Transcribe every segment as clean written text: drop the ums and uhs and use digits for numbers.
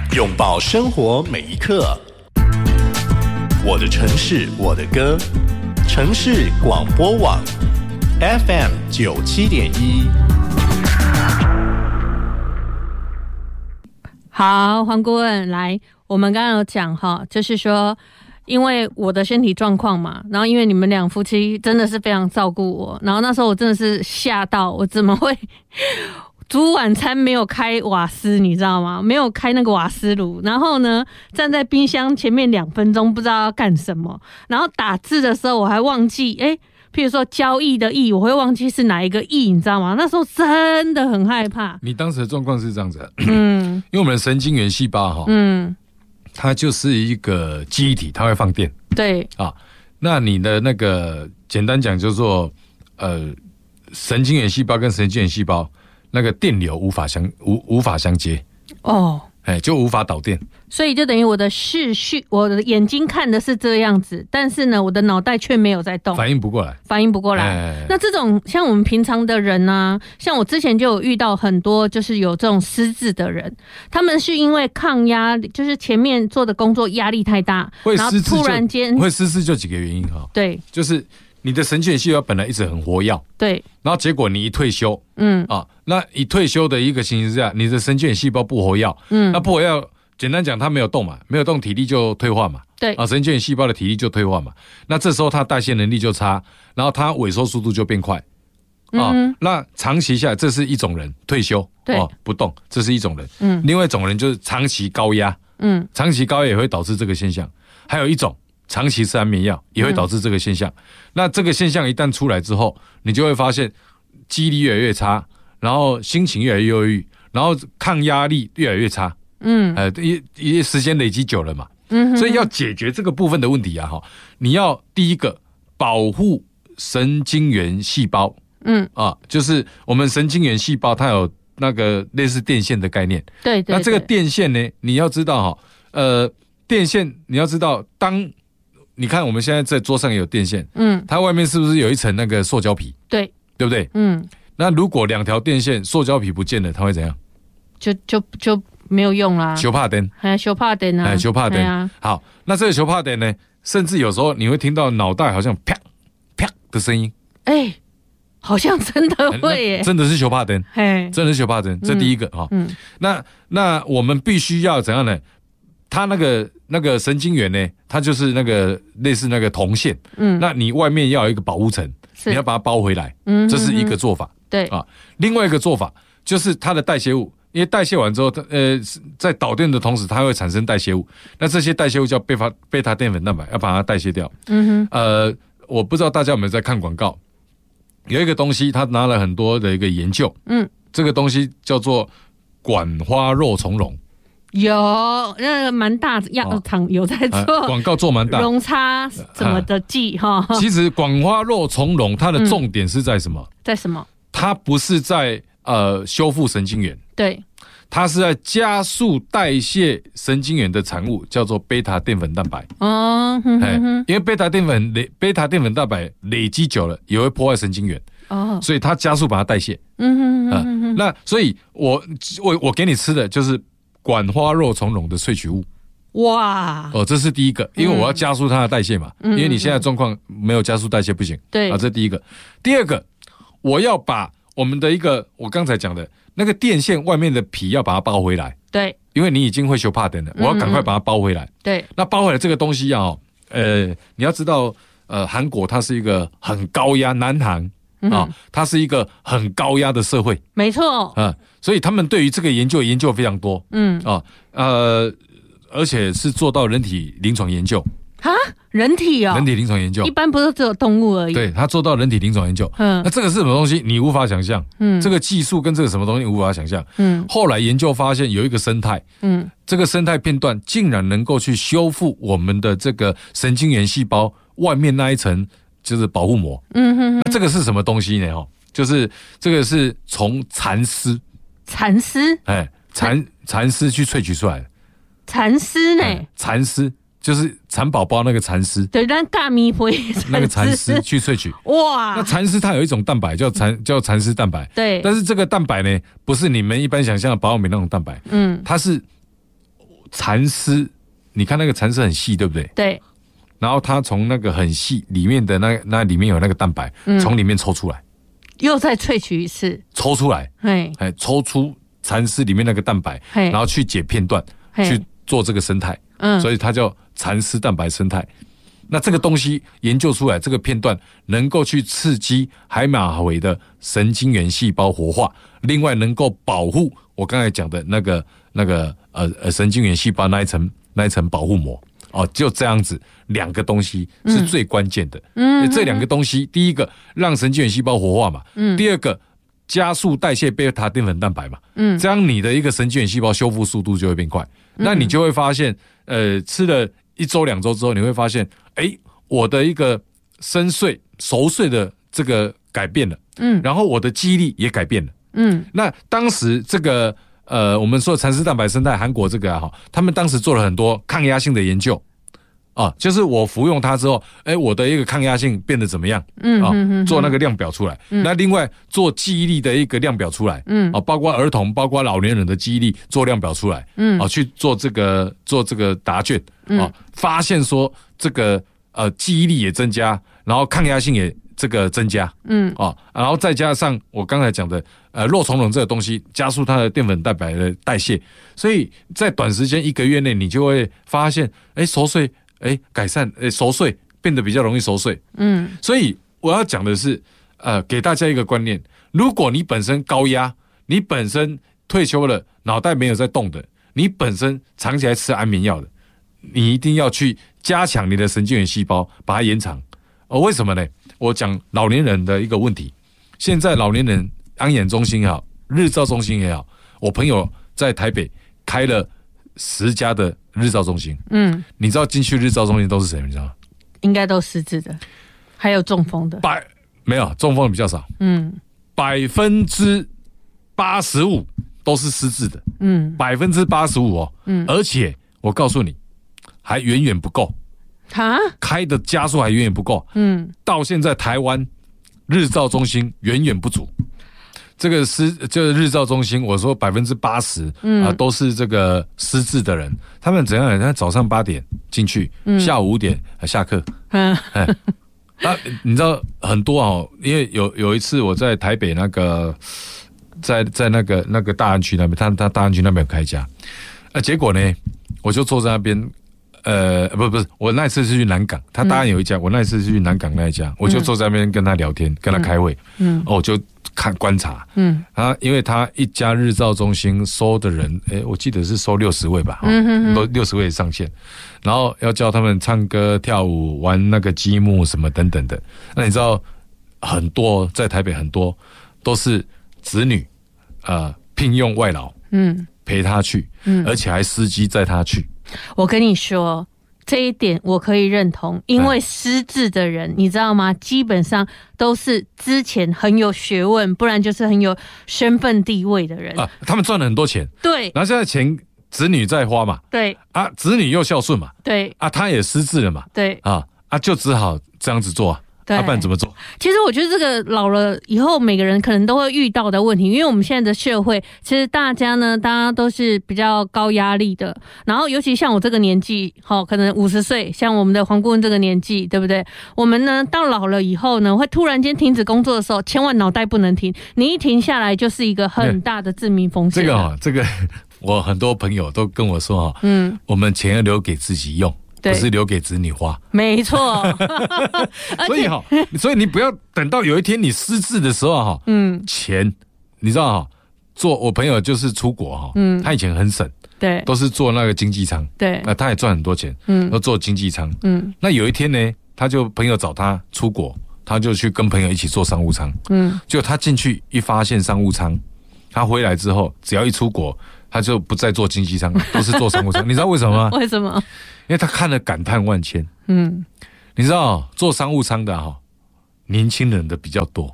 拥抱生活每一刻。我的城市，我的歌，城市广播网 FM97.1。 好，黄顾问来，我们刚刚有讲哈，就是说，因为我的身体状况嘛，然后因为你们两夫妻真的是非常照顾我，然后那时候我真的是吓到，我怎么会煮晚餐没有开瓦斯，你知道吗？没有开那个瓦斯炉，然后呢，站在冰箱前面2分钟，不知道要干什么，然后打字的时候我还忘记，譬如说交易的易，我会忘记是哪一个易，你知道吗？那时候真的很害怕。 你当时的状况是这样子，因为我们的神经元细胞它就是一个记忆体，它会放电。 对啊，那你的那个简单讲就是说，神经元细胞跟神经元细胞那个电流无法相接哦， 就无法导电。 所以就等于我的视绪，我的眼睛看的是这样子，但是呢，我的脑袋却没有在动， 反应不过来。 那这种像我们平常的人啊，像我之前就有遇到很多就是有这种失智的人，他们是因为抗压，就是前面做的工作压力太大，然后突然间会失智就几个原因哈。 对， 就是你的神经元细胞本来一直很活跃， 对， 然后结果你一退休，那一退休的一个情形之下，你的神经元细胞不活跃，那不活跃，简单讲，它没有动嘛，没有动，体力就退化嘛， 对啊，神经元细胞的体力就退化嘛，那这时候它代谢能力就差，然后它萎缩速度就变快，那长期下来，这是一种人退休，不动，这是一种人，另外一种人就是长期高压，长期高压也会导致这个现象，还有一种长期吃安眠药也会导致这个现象，那这个现象一旦出来之后，你就会发现记忆力越来越差，然后心情越来越忧郁，然后抗压力越来越差，时间累积久了嘛，所以要解决这个部分的问题啊，你要第一个保护神经元细胞，就是我们神经元细胞它有那个类似电线的概念， 对， 那这个电线呢，你要知道电线你要知道，当你看我们现在在桌上也有电线，它外面是不是有一层那个塑胶皮？对不对？那如果2条电线塑胶皮不见了，它会怎样？ 就没有用啦， 修怕灯， 修怕灯啊， 修怕灯。好，那这个修怕灯呢，甚至有时候你会听到脑袋好像啪啪的声音， 好像真的会耶， 真的是修怕灯，真的是修怕灯，这第一个哈。那我们必须要怎样呢？它那个神经元呢，它就是那个类似那个铜线，那你外面要有一个保护层，你要把它包回来，这是一个做法。对啊，另外一个做法就是它的代谢物。因为代谢完之后，在导电的同时，它会产生代谢物。那这些代谢物叫贝塔淀粉蛋白，要把它代谢掉。我不知道大家有没有在看广告，有一个东西，它拿了很多的一个研究。这个东西叫做管花肉苁蓉。 有那个蛮大药厂有在做广告做蛮大， 溶差怎么的剂哈？ 其实管花肉苁蓉它的重点是在什么？ 在什么？它不是在修复神经元， 对， 它是在加速代谢神经元的产物，叫做贝塔淀粉蛋白。因为贝塔淀粉蛋白累积久了也会破坏神经元，所以它加速把它代谢。那所以我给你吃的就是管花肉苁蓉的萃取物。 哇！ 这是第一个，因为我要加速它的代谢嘛，因为你现在状况没有加速代谢不行。对啊，这是第一个。第二个，我要把我们的一个我刚才讲的那个电线外面的皮要把它包回来。对，因为你已经会修帕灯了，我要赶快把它包回来。对，那包回来这个东西你要知道，韩国它是一个很高压，南韩它是一个很高压的社会。没错。所以他们对于这个研究非常多。而且是做到人体临床研究。人体人体临床研究，一般不是只有动物而已。对，他做到人体临床研究。那这个是什么东西？你无法想象。这个技术跟这个什么东西无法想象。后来研究发现有一个生态。这个生态片段竟然能够去修复我们的这个神经元细胞外面那一层就是保护膜。那这个是什么东西呢？就是这个是从蚕丝。蚕丝？蚕丝去萃取出来的。蚕丝呢？蚕丝。就是蚕宝宝那个蚕丝，对，但大米不会那个蚕丝去萃取。哇，那蚕丝它有一种蛋白叫蚕丝蛋白，对，但是这个蛋白呢，不是你们一般想象的保养品那种蛋白，它是蚕丝，你看那个蚕丝很细，对不对？ 对。 然后它从那个很细里面的那里面有那个蛋白，从里面抽出来， 又再萃取一次， 抽出来，抽出蚕丝里面那个蛋白，然后去解片段，去做这个生态，所以它叫蚕丝蛋白生态。那这个东西研究出来，这个片段能够去刺激海马回的神经元细胞活化，另外能够保护我刚才讲的那个神经元细胞那一层保护膜。就这样子，两个东西是最关键的。这两个东西，第一个让神经元细胞活化嘛，第二个加速代谢贝塔淀粉蛋白嘛，这样你的一个神经元细胞修复速度就会变快。那你就会发现，吃了1周2周之后，你会发现，我的一个熟睡的这个改变了，然后我的记忆力也改变了，那当时这个。我们说蚕丝蛋白生态，韩国这个他们当时做了很多抗压性的研究就是我服用它之后，我的一个抗压性变得怎么样？做那个量表出来。那另外做记忆力的一个量表出来，包括儿童、包括老年人的记忆力做量表出来，去做这个答卷，发现说这个记忆力也增加，然后抗压性也这个增加，然后再加上我刚才讲的肉苁蓉这个东西，加速它的淀粉蛋白的代谢，所以在短时间1个月内，你就会发现，熟睡，改善，熟睡变得比较容易熟睡，所以我要讲的是，给大家一个观念，如果你本身高压，你本身退休了，脑袋没有在动的，你本身长期来吃安眠药的，你一定要去加强你的神经元细胞，把它延长。为什么呢？我讲老年人的一个问题，现在老年人安养中心也好，日照中心也好，我朋友在台北开了10家的日照中心，你知道进去日照中心都是谁？你知道吗？ 应该都失智的，还有中风的。 没有，中风的比较少，85%都是失智的，85%而且我告诉你，还远远不够。开的家数还远远不够，到现在台湾日照中心远远不足。这个日照中心，我说80%都是这个失智的人，他们怎样？他早上8点进去，下午5点下课。你知道很多因为有一次我在台北那个在那个大安区那边，他大安区那边有开家，结果呢，我就坐在那边。不是，我那一次是去南港，他当然有一家，我那一次是去南港那一家，我就坐在那边跟他聊天，跟他开会，我就观察，因为他一家日照中心收的人，我记得是收60位吧，60位上限，然后要教他们唱歌、跳舞、玩那个积木什么等等的。那你知道很多在台北很多都是子女聘用外劳，陪他去，而且还司机载他去。 我跟你说，这一点我可以认同，因为失智的人，你知道吗？基本上都是之前很有学问，不然就是很有身份地位的人他们赚了很多钱，对，然后现在钱子女在花嘛，对子女又孝顺嘛，对他也失智了嘛，对就只好这样子做不然怎么做？ 其实我觉得这个老了以后，每个人可能都会遇到的问题，因为我们现在的社会，其实大家都是比较高压力的，然后尤其像我这个年纪，可能50岁，像我们的黄顾问这个年纪，对不对？我们呢到老了以后呢，会突然间停止工作的时候，千万脑袋不能停，你一停下来就是一个很大的致命风险。 这个我很多朋友都跟我说我们钱要留给自己用。不是留给子女花， 没错。 所以你不要等到有一天你失智的时候钱你知道我朋友就是出国他以前很省，对，都是做那个经济舱，对，他也赚很多钱，都做经济舱，那有一天呢，朋友找他出国，他就去跟朋友一起做商务舱，结果他进去一发现商务舱，他回来之后只要一出国，他就不再做经济舱，都是做商务舱。你知道为什么吗？ 为什么？ 因为他看了感叹万千。你知道做商务舱的年轻人的比较多，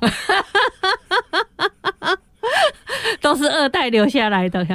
都是2代留下来的。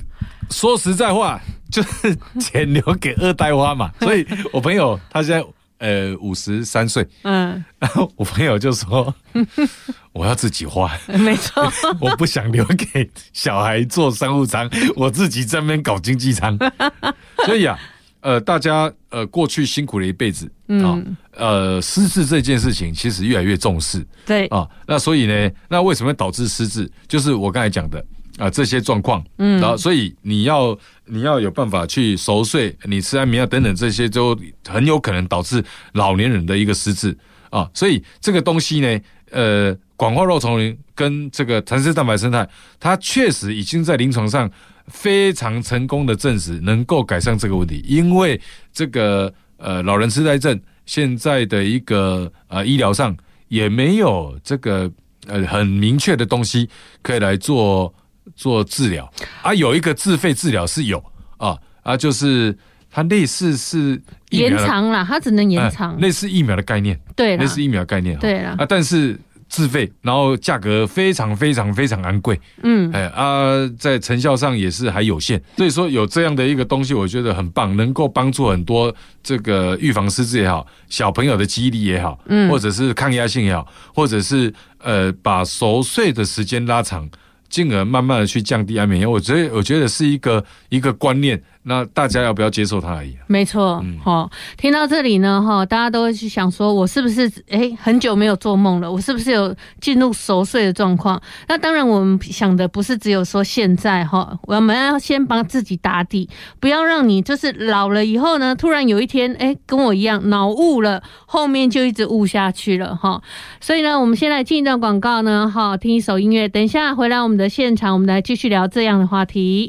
说实在话，就是钱留给2代花嘛。所以我朋友他现在 53岁，然后我朋友就说我要自己花， 没错， 我不想留给小孩做商务舱，我自己在那边搞经济舱。所以啊，大家过去辛苦了一辈子失智这件事情其实越来越重视， 对啊，那所以呢，那为什么会导致失智？就是我刚才讲的这些状况，然后所以你要有办法去熟睡，你吃安眠药等等，这些都很有可能导致老年人的一个失智啊。所以这个东西呢，广化肉丛林跟这个弹氏蛋白生态，它确实已经在临床上非常成功的证实能够改善这个问题，因为这个老人痴呆症现在的一个医疗上也没有这个很明确的东西可以来做治疗啊。有一个自费治疗是有就是它类似是延长啦，它只能延长， 类似疫苗的概念， 对， 类似疫苗的概念， 对啦但是自费，然后价格非常非常非常昂贵，在成效上也是还有限，所以说有这样的一个东西，我觉得很棒，能够帮助很多这个预防失智也好，小朋友的记忆力也好，或者是抗压性也好，或者是把熟睡的时间拉长，进而慢慢的去降低安眠药，我觉得是一个观念，那大家要不要接受它而已。 没错，听到这里呢，大家都会去想说，我是不是很久没有做梦了？我是不是有进入熟睡的状况？那当然，我们想的不是只有说现在我们要先帮自己打底，不要让你就是老了以后呢，突然有一天跟我一样脑雾了，后面就一直雾下去了所以呢，我们先来进一段广告呢，听一首音乐，等一下回来我们的现场，我们来继续聊这样的话题。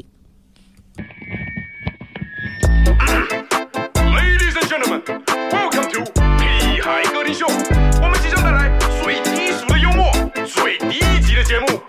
Ladies and gentlemen, welcome to 屁孩歌厅秀。我们即将带来最低俗的幽默、最低级的节目，